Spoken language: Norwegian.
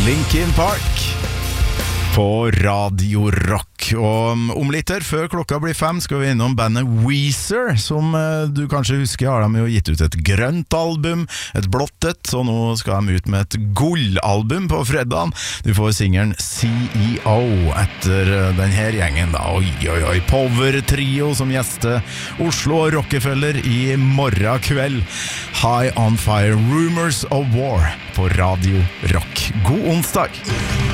Linkin Park på Radio Rock. Og om litt her, før klokka blir 5, skal vi innom bandet Weezer, som du kanskje husker har de jo gitt ut et grønt album, et blått, og nå skal de ut med et gullalbum på fredagen. Du får singeren CEO etter denne gjengen da. Oi, oi, oi, Power Trio som gjester Oslo og Rockefeller i morgen kveld. High on Fire, Rumors of War på Radio Rock. God onsdag!